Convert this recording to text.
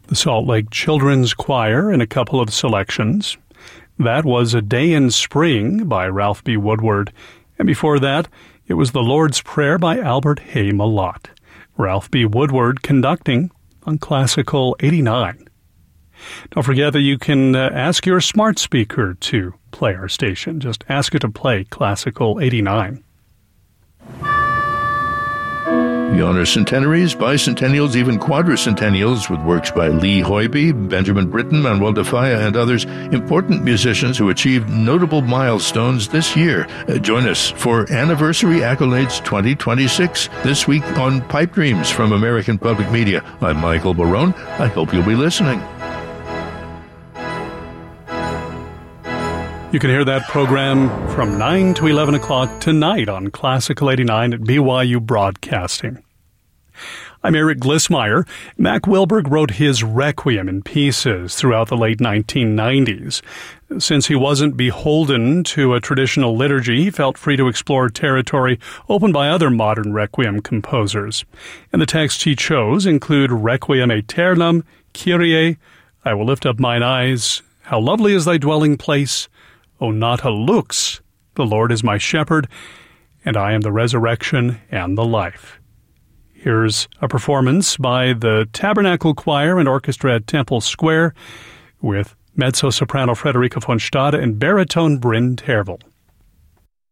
the Salt Lake Children's Choir in a couple of selections. That was A Day in Spring by Ralph B. Woodward. And before that, it was The Lord's Prayer by Albert Hay Malott. Ralph B. Woodward conducting on Classical 89. Don't forget that you can ask your smart speaker to play our station. Just ask it to play Classical 89. We honor centenaries, bicentennials, even quadricentennials with works by Lee Hoybe, Benjamin Britten, Manuel de Falla, and others, important musicians who achieved notable milestones this year. Join us for Anniversary Accolades 2026 this week on Pipe Dreams from American Public Media. I'm Michael Barone. I hope you'll be listening. You can hear that program from 9 to 11 o'clock tonight on Classical 89 at BYU Broadcasting. I'm Eric Glissmeyer. Mac Wilberg wrote his Requiem in pieces throughout the late 1990s. Since he wasn't beholden to a traditional liturgy, he felt free to explore territory opened by other modern Requiem composers. And the texts he chose include Requiem Aeternam, Kyrie, I Will Lift Up Mine Eyes, How Lovely is Thy Dwelling Place, O Nata Lux, The Lord is My Shepherd, and I Am the Resurrection and the Life. Here's a performance by the Tabernacle Choir and Orchestra at Temple Square with mezzo-soprano Frederica von Stade and baritone Bryn Tervel.